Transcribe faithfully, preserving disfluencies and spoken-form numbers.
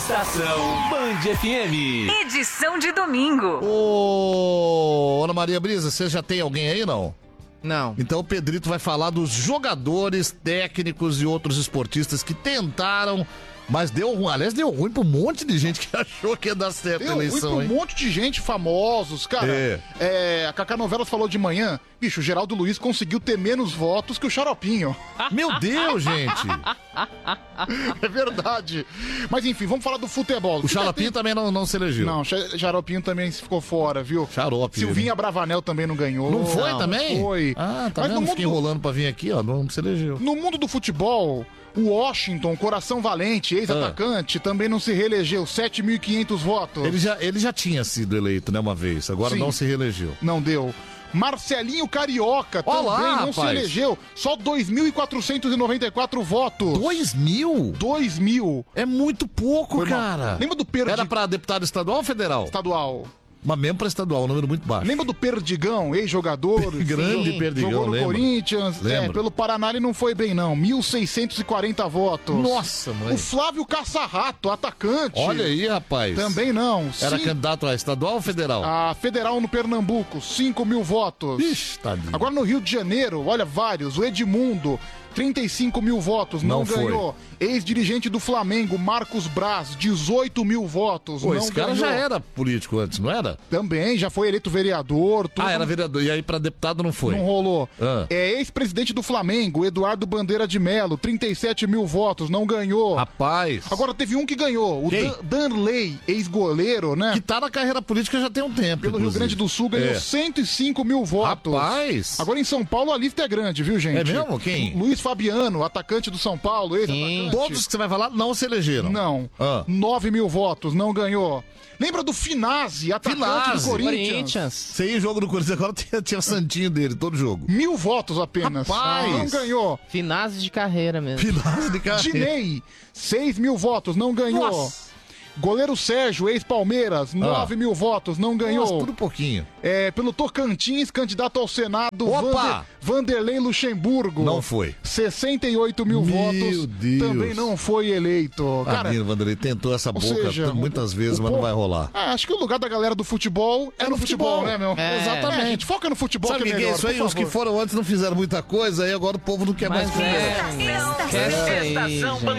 Estação Band F M. Edição de domingo. Ô, Ana Maria Brisa, você já tem alguém aí, não? Não. Então o Pedrito vai falar dos jogadores, técnicos e outros esportistas que tentaram, mas deu ruim. Aliás, deu ruim pra um monte de gente que achou que ia dar certo a Deu ruim eleição, pra um hein? monte de gente, famosos, cara. É. É, a Cacá Novelas falou de manhã, bicho, o Geraldo Luiz conseguiu ter menos votos que o Xaropinho. Meu Deus, gente! É verdade. Mas enfim, vamos falar do futebol. O Xaropinho também não, não se elegeu. Não, o Xaropinho também ficou fora, viu? Xarope. Silvinha Bravanel também não ganhou. Não foi Não, também? Não foi. Ah, tá Mas vendo? no Fiquei mundo, enrolando pra vir aqui, ó, não se elegeu. no mundo do futebol, o Washington, coração valente, ex-atacante, também não se reelegeu, sete mil e quinhentos votos. Ele já, ele já tinha sido eleito, né, uma vez, agora Sim. não se reelegeu. Não deu. Marcelinho Carioca Olá, também não rapaz. se elegeu, só dois mil quatrocentos e noventa e quatro votos. Dois mil? dois mil. É muito pouco, Foi mal. cara. Lembra do Perdi... Era pra deputado estadual ou federal? estadual? Mas mesmo pra estadual, um número muito baixo. Lembra do Perdigão, ex-jogador? Grande Sim, Perdigão, jogou no lembro. Corinthians. Lembro. É, pelo Paraná ele não foi bem, não. mil seiscentos e quarenta votos. Nossa, mãe. O Flávio Caçarrato, atacante. Olha aí, rapaz. Também não. Era Sim, candidato a estadual ou federal? a Federal no Pernambuco, cinco mil votos. Ixi, tadinho. Agora no Rio de Janeiro, olha, vários. O Edmundo, trinta e cinco mil votos, não, Não foi. ganhou. Ex-dirigente do Flamengo, Marcos Braz, dezoito mil votos, Pô, não esse cara ganhou. já era político antes, não era? Também, já foi eleito vereador. Tudo. Ah, era vereador. E aí pra deputado não foi? Não rolou. Ah. É ex-presidente do Flamengo, Eduardo Bandeira de Melo, trinta e sete mil votos, não ganhou. Rapaz. Agora teve um que ganhou, o Quem? Dan Danley, ex-goleiro, né? Que tá na carreira política já tem um tempo. Pelo Rio inclusive. Grande do Sul ganhou É. cento e cinco mil votos. Rapaz. Agora em São Paulo a lista é grande, viu, gente? É mesmo? Quem? Luiz Fabiano, atacante do São Paulo, ex-atacante. Todos que você vai falar não se elegeram. Não. Ah. nove mil votos, não ganhou. Lembra do Finazzi, atacante Finazzi. do Corinthians? Corinthians. Você ia em jogo do Corinthians agora, tinha, tinha o santinho dele, todo jogo. Mil votos apenas. Rapaz. Não ganhou. Finase de carreira mesmo. Finazzi de carreira. Dinei, seis mil votos, não ganhou. Nossa. Goleiro Sérgio, ex-Palmeiras, nove mil votos, não ganhou. Nossa, tudo pouquinho. É, pelo Tocantins, candidato ao Senado, Opa! Vander, Vanderlei Luxemburgo. Não foi. sessenta e oito mil Meu votos, Deus. também não foi eleito. Cara, Cara, Vanderlei tentou essa ou boca seja, muitas o- vezes, o mas não povo- vai rolar. Ah, acho que o lugar da galera do futebol é, É no no futebol, futebol. né, meu? É. Exatamente. É, gente, foca no futebol Sabe que o é que é melhor, isso aí? por Os que favor. foram antes não fizeram muita coisa, aí agora o povo não quer mais Mas comer. é, esquece aí, gente.